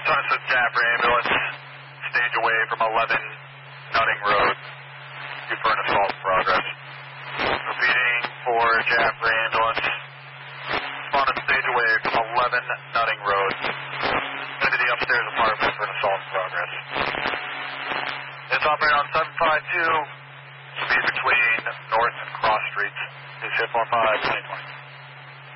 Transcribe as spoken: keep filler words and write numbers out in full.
Sunset Jaffrey ambulance, stage away from eleven Nutting Road, due for an assault in progress. Repeating for Jaffrey ambulance, respondent stage away from eleven Nutting Road, into the upstairs apartment for an assault in progress. It's operating on seven five two, speed between North and Cross Streets. Is hit one five, twenty twenty.